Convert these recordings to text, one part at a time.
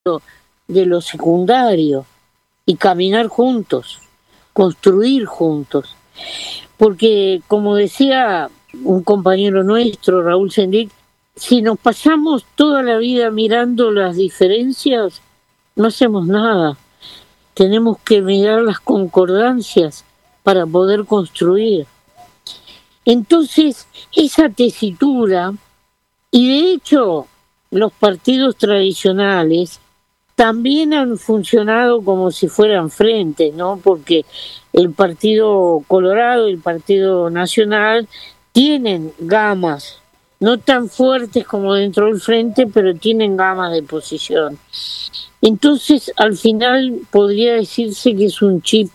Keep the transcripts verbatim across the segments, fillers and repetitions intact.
de lo secundario y caminar juntos, construir juntos. Porque, como decía un compañero nuestro, Raúl Sendic, si nos pasamos toda la vida mirando las diferencias, no hacemos nada. Tenemos que mirar las concordancias para poder construir. Entonces, esa tesitura, y de hecho los partidos tradicionales también han funcionado como si fueran frentes, ¿no? Porque el Partido Colorado y el Partido Nacional tienen gamas, no tan fuertes como dentro del frente, pero tienen gamas de posición. Entonces, al final podría decirse que es un chip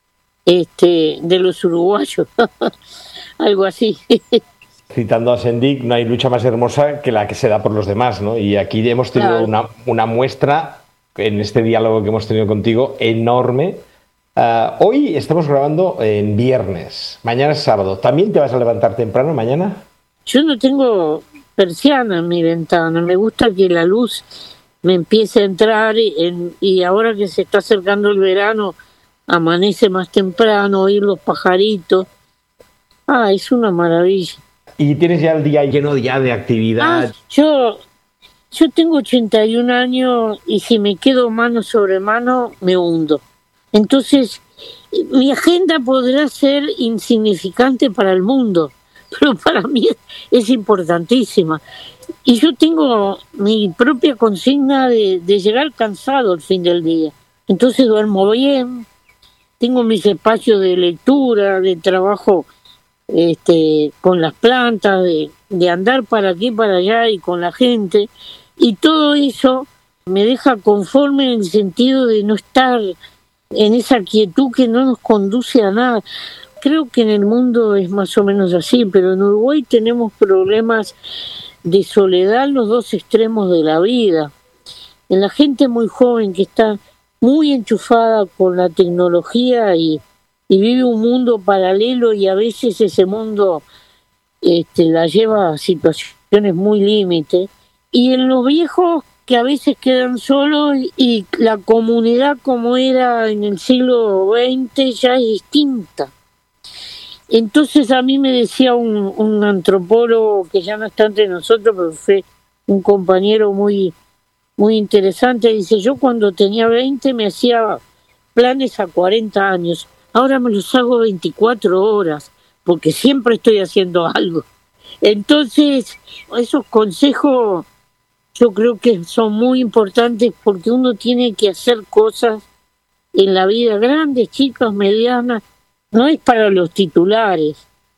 este, de los uruguayos, algo así. Citando a Sendic, no hay lucha más hermosa que la que se da por los demás, ¿no? Y aquí hemos tenido claro. una, una muestra en este diálogo que hemos tenido contigo enorme. Uh, hoy estamos grabando en viernes, mañana es sábado. ¿También te vas a levantar temprano mañana? Yo no tengo persiana en mi ventana, me gusta que la luz me empiece a entrar en, y ahora que se está acercando el verano, amanece más temprano, oír los pajaritos. Ah, es una maravilla. ¿Y tienes ya el día lleno ya de actividad? Ah, yo, yo tengo ochenta y un años y si me quedo mano sobre mano, me hundo. Entonces, mi agenda podrá ser insignificante para el mundo, pero para mí es importantísima. Y yo tengo mi propia consigna de, de llegar cansado al fin del día. Entonces duermo bien, tengo mis espacios de lectura, de trabajo este, con las plantas, de, de andar para aquí y para allá y con la gente. Y todo eso me deja conforme en el sentido de no estar en esa quietud que no nos conduce a nada. Creo que en el mundo es más o menos así, pero en Uruguay tenemos problemas de soledad en los dos extremos de la vida. En la gente muy joven que está muy enchufada con la tecnología y, y vive un mundo paralelo y a veces ese mundo este, la lleva a situaciones muy límites. Y en los viejos que a veces quedan solos y la comunidad como era en el siglo veinte ya es distinta. Entonces a mí me decía un, un antropólogo que ya no está entre nosotros, pero fue un compañero muy, muy interesante, dice, yo cuando tenía veinte me hacía planes a cuarenta años, ahora me los hago veinticuatro horas, porque siempre estoy haciendo algo. Entonces, esos consejos yo creo que son muy importantes porque uno tiene que hacer cosas en la vida, grandes, chicas, medianas. No es para los titulares,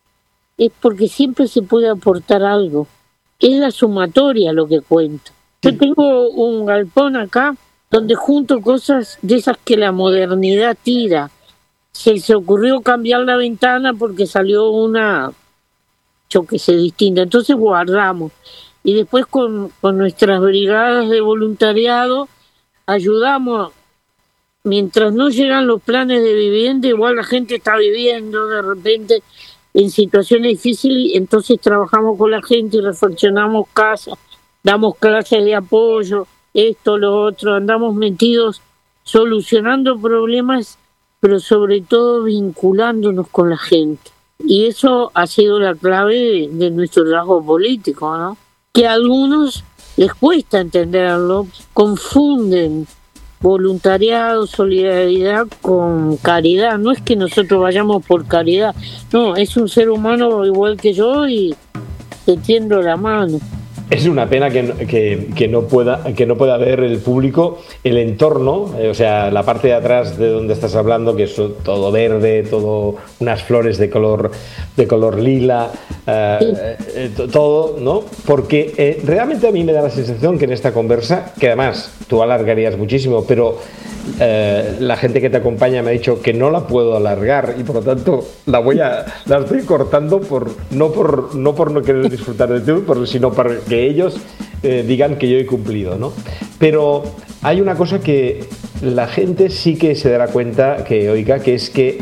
es porque siempre se puede aportar algo. Es la sumatoria lo que cuenta. Yo tengo un galpón acá donde junto cosas de esas que la modernidad tira. Se se ocurrió cambiar la ventana porque salió una, yo que sé, distinta. Entonces guardamos. Y después con, con nuestras brigadas de voluntariado ayudamos. Mientras no llegan los planes de vivienda, igual la gente está viviendo de repente en situaciones difíciles, entonces trabajamos con la gente y refaccionamos casas, damos clases de apoyo, esto, lo otro, andamos metidos solucionando problemas, pero sobre todo vinculándonos con la gente. Y eso ha sido la clave de, de nuestro trabajo político, ¿no? Que a algunos les cuesta entenderlo, confunden voluntariado, solidaridad con caridad. No es que nosotros vayamos por caridad, no, es un ser humano igual que yo y te tiendo la mano. Es una pena que, que, que, no pueda, que no pueda ver el público el entorno, eh, o sea, la parte de atrás de donde estás hablando, que es todo verde, todo unas flores de color, de color lila, eh, sí. eh, todo, ¿no? Porque eh, realmente a mí me da la sensación que en esta conversa, que además tú alargarías muchísimo, pero eh, la gente que te acompaña me ha dicho que no la puedo alargar y por lo tanto la voy a la estoy cortando por no por no por no querer disfrutar de ti, por, sino para que ellos eh, digan que yo he cumplido, ¿no? Pero hay una cosa que la gente sí que se dará cuenta que oiga, que es que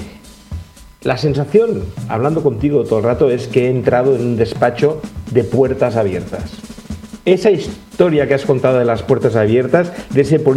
la sensación, hablando contigo todo el rato, es que he entrado en un despacho de puertas abiertas. Esa historia que has contado de las puertas abiertas, de ese político